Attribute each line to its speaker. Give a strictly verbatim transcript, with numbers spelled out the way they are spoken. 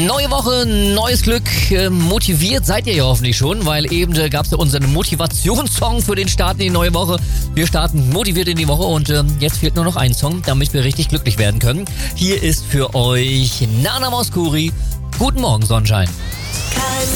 Speaker 1: Neue Woche, neues Glück. Äh, motiviert seid ihr ja hoffentlich schon, weil eben äh, gab es ja unseren Motivationssong für den Start in die neue Woche. Wir starten motiviert in die Woche und äh, jetzt fehlt nur noch ein Song, damit wir richtig glücklich werden können. Hier ist für euch Nana Mouskouri. Guten Morgen, Sonnenschein.
Speaker 2: Kein